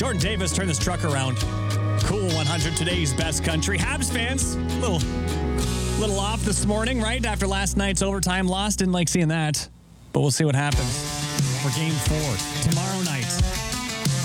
Jordan Davis, turn this truck around. Cool 100, today's best country. Habs fans, little off this morning, right? After last night's overtime loss. Didn't like seeing that. But we'll see what happens for Game 4 tomorrow night.